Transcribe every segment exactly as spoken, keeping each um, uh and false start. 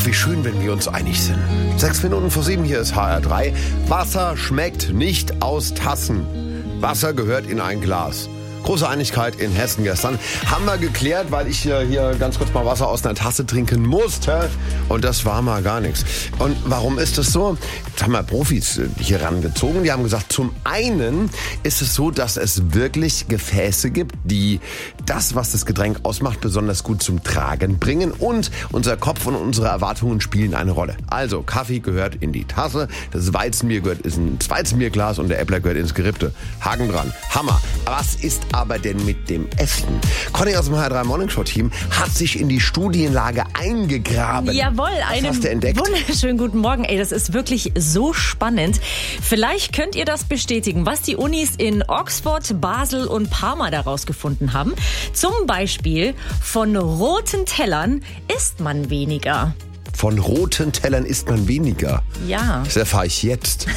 wie schön, wenn wir uns einig sind. Sechs Minuten vor sieben, hier ist H R drei. Wasser schmeckt nicht aus Tassen. Wasser gehört in ein Glas. Große Einigkeit in Hessen gestern. Haben wir geklärt, weil ich hier, hier ganz kurz mal Wasser aus einer Tasse trinken musste. Und das war mal gar nichts. Und warum ist das so? Jetzt haben wir Profis hier rangezogen. Die haben gesagt, zum einen ist es so, dass es wirklich Gefäße gibt, die das, was das Getränk ausmacht, besonders gut zum Tragen bringen. Und unser Kopf und unsere Erwartungen spielen eine Rolle. Also, Kaffee gehört in die Tasse, das Weizenbier gehört ins Weizenbierglas und der Äppler gehört ins Gerippte. Haken dran. Hammer. Was ist aber denn mit dem Essen? Conny aus dem H R drei Morning Show Team hat sich in die Studienlage eingegraben. Jawohl, einen wunderschönen guten Morgen. Ey, das ist wirklich so spannend. Vielleicht könnt ihr das bestätigen, was die Unis in Oxford, Basel und Parma daraus gefunden haben. Zum Beispiel, von roten Tellern isst man weniger. Von roten Tellern isst man weniger? Ja. Das erfahre ich jetzt.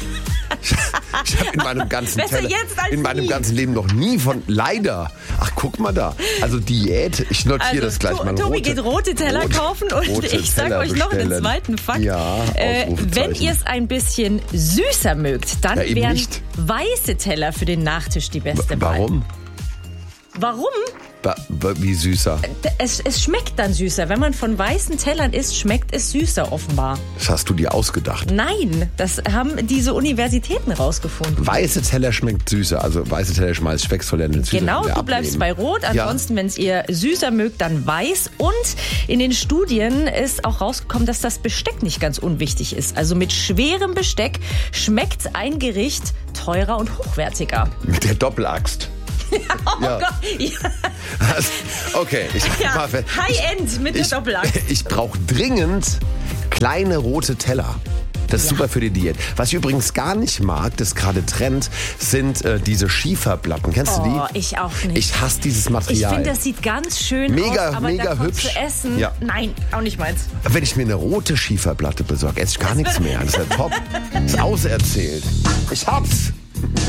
Ich habe in meinem ganzen Teller, in meinem nie. ganzen Leben noch nie von, leider. Ach, guck mal da. Also Diät, ich notiere also, das gleich to- mal. Tobi rote, geht rote Teller rote, kaufen und rote ich sage euch noch bestellen. einen zweiten Fakt. Ja, äh, wenn ihr es ein bisschen süßer mögt, dann ja, wären nicht. weiße Teller für den Nachtisch die beste W- Wahl. Warum? Warum? Ba- ba- wie süßer? Es, es schmeckt dann süßer. Wenn man von weißen Tellern isst, schmeckt es süßer offenbar. Das hast du dir ausgedacht. Nein, das haben diese Universitäten rausgefunden. Weiße Teller schmeckt süßer. Also weiße Teller schmeißt Specksäulen süßer. Genau, du bleibst bei Rot. Ansonsten, wenn es ihr süßer mögt, dann weiß. Und in den Studien ist auch rausgekommen, dass das Besteck nicht ganz unwichtig ist. Also mit schwerem Besteck schmeckt ein Gericht teurer und hochwertiger. Mit der Doppelaxt. Oh Ja. Gott. Ja. Also, okay, ich Ja, mal fest. High-End mit der ich, Doppelaxt. Ich brauche dringend kleine rote Teller. Das ist Ja. super für die Diät. Was ich übrigens gar nicht mag, das gerade Trend, sind äh, diese Schieferplatten. Kennst du Oh, die? ich auch nicht. Ich hasse dieses Ich Material. finde, das sieht ganz schön Mega, aus, aber mega davon hübsch. zu essen, Ja. nein, auch nicht meins. Wenn ich mir eine rote Schieferplatte besorge, esse ich gar nichts mehr. Das ist ja top. Das ist auserzählt. Ich hab's.